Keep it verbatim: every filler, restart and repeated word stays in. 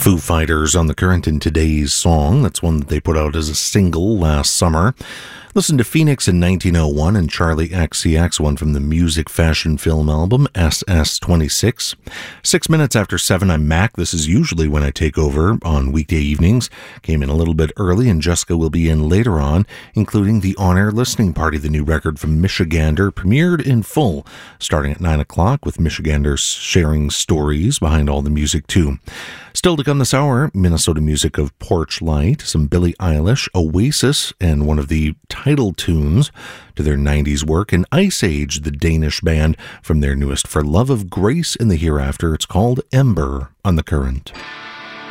Foo Fighters on the Current in today's song. That's one that they put out as a single last summer. Listen to Phoenix in nineteen oh one and Charlie X C X, one from the music fashion film album S S twenty-six. Six minutes after seven, I'm Mac. This is usually when I take over on weekday evenings. Came in a little bit early, and Jessica will be in later on, including the on-air listening party. The new record from Michigander premiered in full, starting at nine o'clock, with Michigander sharing stories behind all the music too. Still to come this hour, Minnesota music of Porch Light, some Billie Eilish, Oasis, and one of the title tunes to their nineties work, and Ice Age, the Danish band, from their newest For Love of Grace in the Hereafter. It's called Ember on the Current.